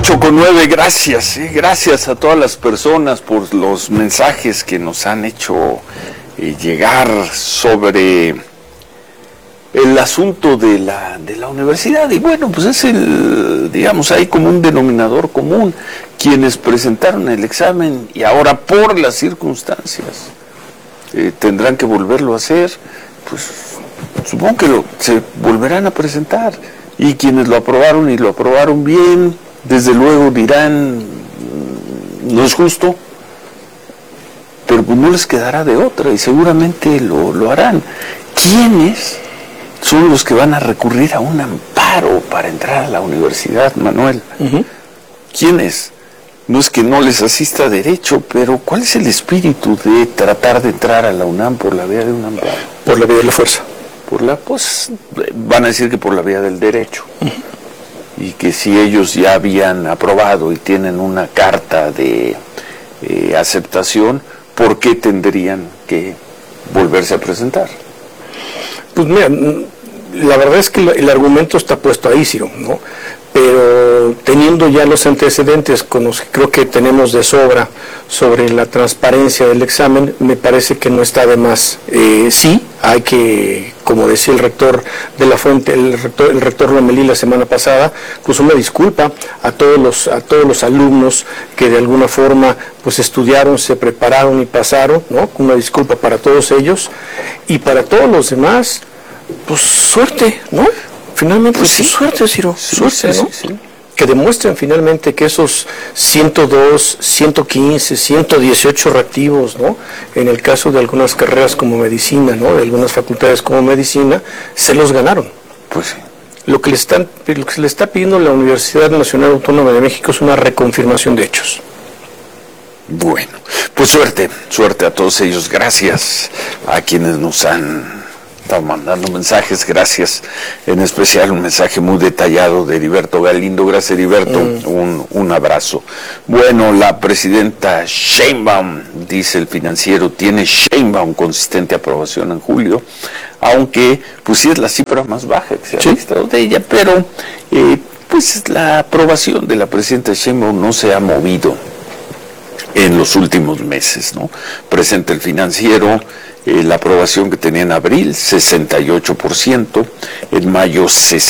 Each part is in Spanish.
8:09, gracias, gracias a todas las personas por los mensajes que nos han hecho llegar sobre el asunto de la universidad. Y bueno, pues es digamos, hay como un denominador común, quienes presentaron el examen y ahora por las circunstancias tendrán que volverlo a hacer, pues supongo que se volverán a presentar, y quienes lo aprobaron y lo aprobaron bien, desde luego dirán, no es justo, pero pues no les quedará de otra y seguramente lo harán. ¿Quiénes son los que van a recurrir a un amparo para entrar a la universidad, Manuel? Uh-huh. ¿Quiénes? No es que no les asista derecho, pero ¿cuál es el espíritu de tratar de entrar a la UNAM por la vía de un amparo? Por la vía de la fuerza. Pues van a decir que por la vía del derecho. Uh-huh. Y que si ellos ya habían aprobado y tienen una carta de aceptación, ¿por qué tendrían que volverse a presentar? Pues mira, la verdad es que el argumento está puesto ahí, Ciro, ¿no? Pero teniendo ya los antecedentes con los que creo que tenemos de sobra sobre la transparencia del examen, me parece que no está de más. Sí, hay que, como decía el rector de la Fuente, el rector Lomelí la semana pasada, pues una disculpa a todos los alumnos que de alguna forma pues estudiaron, se prepararon y pasaron, ¿no? Una disculpa para todos ellos, y para todos los demás, pues suerte, ¿no? Finalmente, pues sí, suerte, Ciro, sí, suerte, sí, ¿no? Sí. Que demuestren finalmente que esos 102, 115, 118 reactivos, ¿no? En el caso de algunas carreras como medicina, ¿no? De algunas facultades como medicina, se los ganaron. Pues sí. Lo que se le está pidiendo a la Universidad Nacional Autónoma de México es una reconfirmación de hechos. Bueno, pues suerte a todos ellos. Gracias a quienes nos han están mandando mensajes, gracias, en especial un mensaje muy detallado de Heriberto Galindo. Gracias, Heriberto, un abrazo. Bueno, la presidenta Sheinbaum, dice el Financiero, tiene Sheinbaum consistente aprobación en julio, aunque pues sí es la cifra más baja que se ha registrado de ella, pero pues la aprobación de la presidenta Sheinbaum no se ha movido en los últimos meses, ¿no? Presenta el Financiero la aprobación que tenía en abril, 68%, en mayo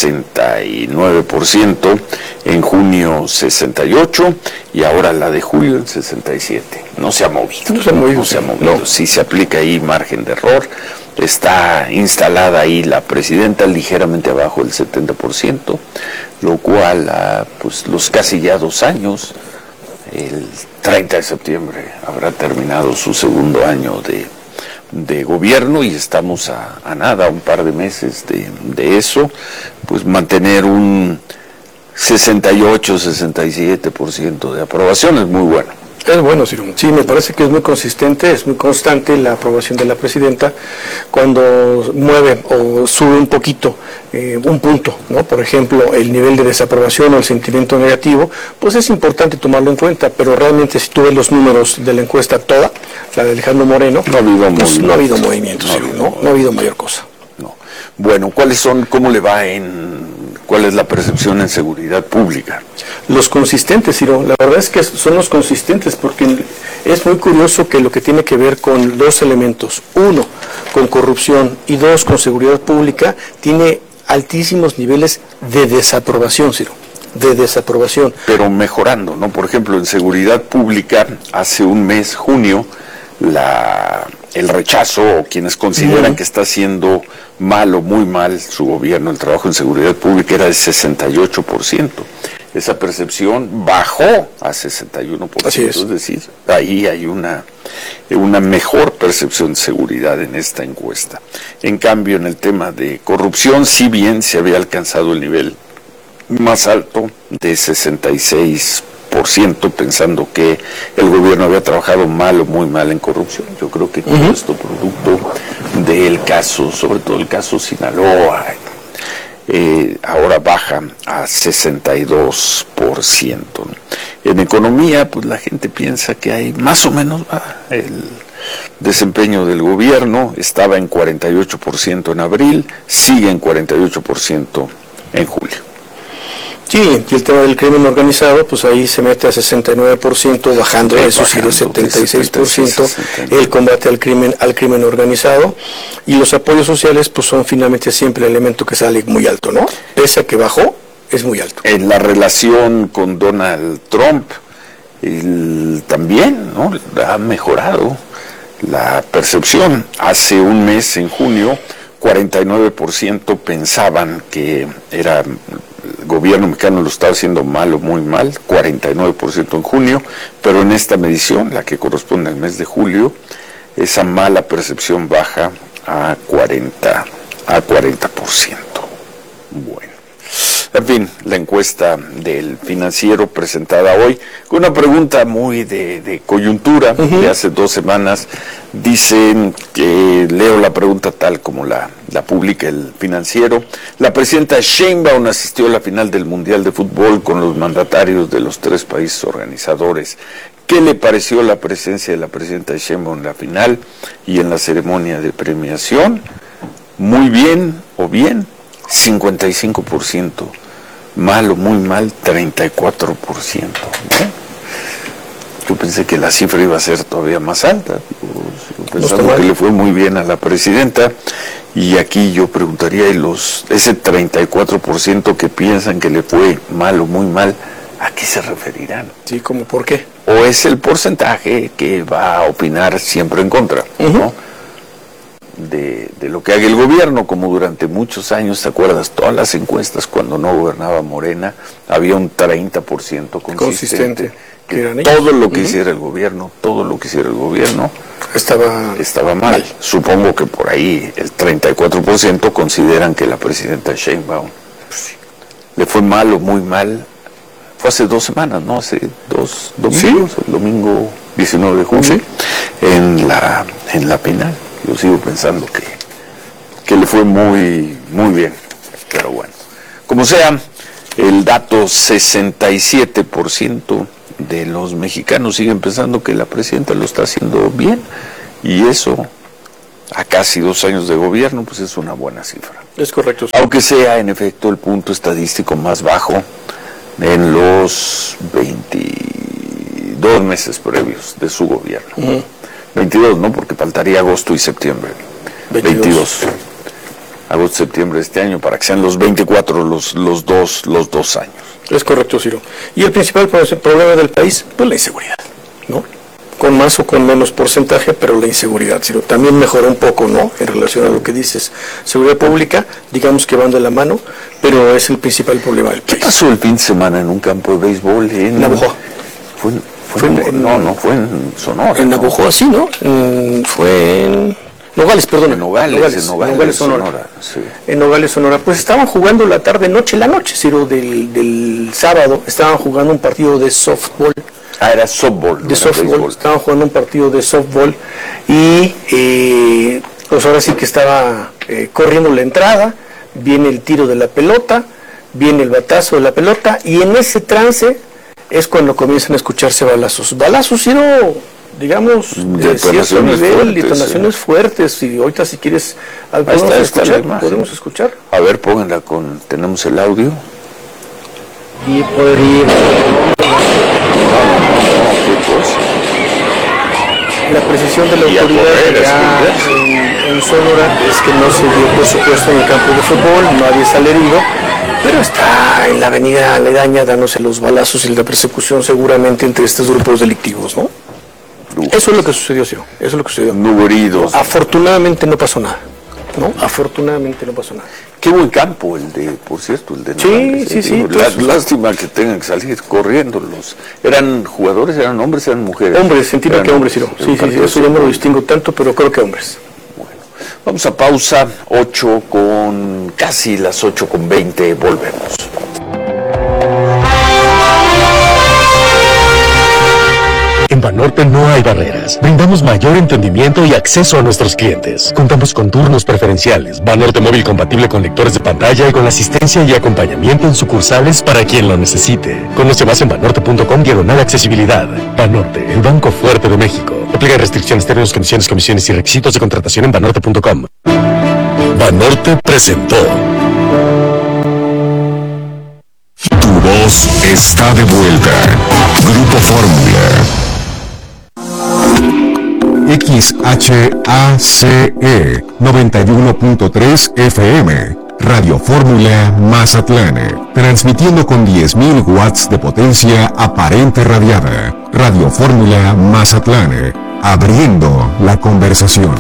69%, en junio 68%, y ahora la de julio en 67%. No se ha movido. No se ha movido. Sí se aplica ahí margen de error. Está instalada ahí la presidenta ligeramente abajo del 70%, lo cual pues los casi ya 2 años, el 30 de septiembre habrá terminado su segundo año de gobierno, y estamos a nada, un par de meses de eso, pues mantener un 68-67% de aprobación es muy bueno. Es bueno, Ciro. Sí, me parece que es muy consistente, es muy constante la aprobación de la presidenta. Cuando mueve o sube un poquito, un punto, ¿no? Por ejemplo, el nivel de desaprobación o el sentimiento negativo, pues es importante tomarlo en cuenta, pero realmente si tú ves los números de la encuesta toda, la de Alejandro Moreno, no ha habido movimiento, no ha habido mayor cosa. No. Bueno, cómo le va cuál es la percepción en seguridad pública? Los consistentes, Ciro, la verdad es que son los consistentes, porque es muy curioso que lo que tiene que ver con 2 elementos, 1, con corrupción, y 2, con seguridad pública, tiene altísimos niveles de desaprobación, Ciro, de desaprobación. Pero mejorando, ¿no? Por ejemplo, en seguridad pública, hace un mes, junio, el rechazo, o quienes consideran que está haciendo mal o muy mal su gobierno, el trabajo en seguridad pública, era de 68%. Esa percepción bajó a 61%. Así es. Es decir, ahí hay una mejor percepción de seguridad en esta encuesta. En cambio, en el tema de corrupción, si bien se había alcanzado el nivel más alto de 66%, pensando que el gobierno había trabajado mal o muy mal en corrupción. Yo creo que todo esto producto del caso, sobre todo el caso Sinaloa, ahora baja a 62%. En economía, pues la gente piensa que hay más o menos el desempeño del gobierno, estaba en 48% en abril, sigue en 48% en julio. Sí, y el tema del crimen organizado, pues ahí se mete a 69%, bajando de eso, sí, de 76%, el combate al crimen organizado, y los apoyos sociales, pues son finalmente siempre el elemento que sale muy alto, ¿no? Pese a que bajó, es muy alto. En la relación con Donald Trump, también, ¿no?, ha mejorado la percepción. Hace un mes, en junio, 49% pensaban que el gobierno mexicano lo estaba haciendo mal o muy mal, 49% en junio, pero en esta medición, la que corresponde al mes de julio, esa mala percepción baja a 40%. Bueno. En fin, la encuesta del Financiero presentada hoy, con una pregunta muy de coyuntura, de hace 2 semanas, dicen que, leo la pregunta tal como la publica el Financiero: la presidenta Sheinbaum asistió a la final del Mundial de Fútbol con los mandatarios de los 3 países organizadores. ¿Qué le pareció la presencia de la presidenta Sheinbaum en la final y en la ceremonia de premiación? Muy bien o bien, 55%, mal o muy mal, 34%. ¿no? Yo pensé que la cifra iba a ser todavía más alta, pensando que le fue muy bien a la presidenta, y aquí yo preguntaría, ese 34% que piensan que le fue mal o muy mal, ¿a qué se referirán? Sí, ¿cómo por qué? ¿O es el porcentaje que va a opinar siempre en contra, ¿no?, de lo que haga el gobierno? Como durante muchos años, ¿te acuerdas? Todas las encuestas, cuando no gobernaba Morena, había un 30% consistente. Que todo lo que hiciera el gobierno, estaba mal. Supongo que por ahí el 34% consideran que la presidenta Sheinbaum le fue mal o muy mal. Fue hace 2 semanas, ¿no? Hace 2 domingos, el domingo 19 de junio, en la final. Yo sigo pensando que le fue muy, muy bien, pero bueno. Como sea, el dato, 67% de los mexicanos siguen pensando que la presidenta lo está haciendo bien, y eso, a casi 2 años de gobierno, pues es una buena cifra. Es correcto. Sí. Aunque sea, en efecto, el punto estadístico más bajo en los 22 meses previos de su gobierno. 22, ¿no? Porque faltaría agosto y septiembre. 22. Agosto y septiembre de este año, para que sean los 24 los dos años. Es correcto, Ciro. Y el principal problema del país, pues la inseguridad, ¿no? Con más o con menos porcentaje, pero la inseguridad, Ciro. También mejoró un poco, ¿no?, en relación a lo que dices. Seguridad pública, digamos que van de la mano, pero es el principal problema del país. ¿Qué pasó el fin de semana en un campo de béisbol en Navajo? Fue en Sonora. En Navajo, sí, ¿no? Fue en Nogales, perdón. En Nogales, Sonora. Sí. En Nogales, Sonora. Pues estaban jugando la noche, Ciro, del sábado. Estaban jugando un partido de softball. Era softball. De softball. Estaban jugando un partido de softball y pues ahora sí que estaba corriendo la entrada, viene el tiro de la pelota, viene el batazo de la pelota, y en ese trance es cuando comienzan a escucharse balazos. Balazos, Ciro, digamos, de cierto nivel, detonaciones fuertes, y ahorita si quieres, podemos escuchar. A ver, pónganla tenemos el audio. Y poder ir. La precisión de la autoridad en Sonora es que no se dio, por supuesto, en el campo de fútbol, nadie sale herido, pero está en la avenida aledaña dándose los balazos y la persecución seguramente entre estos grupos delictivos, ¿no? Eso es lo que sucedió, sí, eso es lo que sucedió. No heridos. Afortunadamente no pasó nada, ¿no? Afortunadamente no pasó nada. Qué buen campo por cierto, el de Nogales. Sí. Lástima que tengan que salir corriendo. ¿Eran jugadores, eran hombres, eran mujeres? Hombres, entiendo que hombres, Ciro. Sí, eso yo no lo distingo tanto, pero creo que hombres. Bueno, vamos a pausa, casi las 8:20, volvemos. En Banorte no hay barreras. Brindamos mayor entendimiento y acceso a nuestros clientes. Contamos con turnos preferenciales, Banorte móvil compatible con lectores de pantalla y con asistencia y acompañamiento en sucursales para quien lo necesite. Conoce más en banorte.com/accesibilidad. Banorte, el banco fuerte de México. Aplica restricciones, términos, condiciones, comisiones y requisitos de contratación en banorte.com. Banorte presentó. momentos está de vuelta. Grupo Fórmula. XHACE 91.3 FM. Radio Fórmula Mazatlán. Transmitiendo con 10.000 watts de potencia aparente radiada. Radio Fórmula Mazatlán. Abriendo la conversación.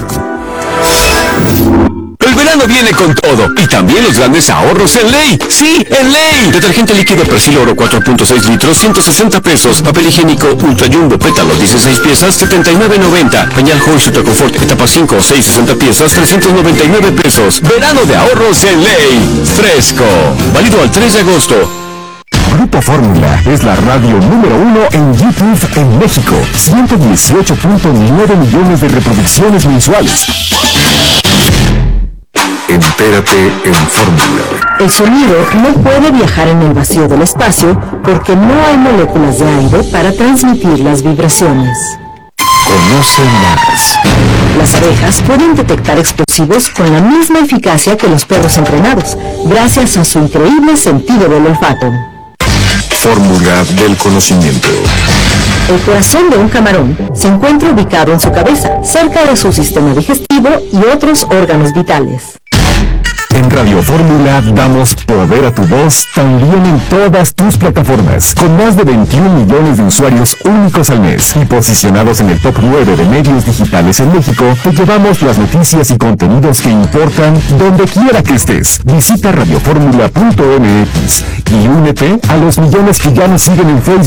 El verano viene con todo, y también los grandes ahorros en Ley. ¡Sí, en Ley! Detergente líquido Persil Oro 4.6 litros, 160 pesos. Papel higiénico Ultra Jumbo Pétalo 16 piezas, 79.90. Pañal Home Super Confort etapa 5 o 6, 60 piezas, 399 pesos. Verano de ahorros en Ley. Fresco. Válido al 3 de agosto. Grupo Fórmula es la radio número 1 en YouTube en México. 118.9 millones de reproducciones mensuales. Entérate en Fórmula. El sonido no puede viajar en el vacío del espacio porque no hay moléculas de aire para transmitir las vibraciones. Conoce más. Las abejas pueden detectar explosivos con la misma eficacia que los perros entrenados, gracias a su increíble sentido del olfato. Fórmula del conocimiento. El corazón de un camarón se encuentra ubicado en su cabeza, cerca de su sistema digestivo y otros órganos vitales. En Radio Fórmula damos poder a tu voz también en todas tus plataformas, con más de 21 millones de usuarios únicos al mes y posicionados en el top 9 de medios digitales en México. Te llevamos las noticias y contenidos que importan donde quiera que estés. Visita radioformula.mx y únete a los millones que ya nos siguen en Facebook.